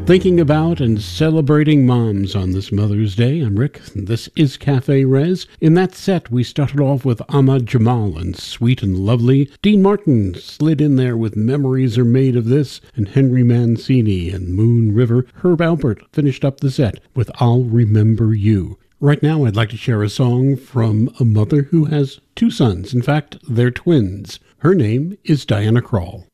Thinking about and celebrating moms on this Mother's Day. I'm Rick. This is Cafe Res. In that set, we started off with Ahmad Jamal and Sweet and Lovely. Dean Martin slid in there with Memories Are Made of This, and Henry Mancini and Moon River. Herb Alpert finished up the set with I'll Remember You. Right now, I'd like to share a song from a mother who has two sons. In fact, they're twins. Her name is Diana Krall.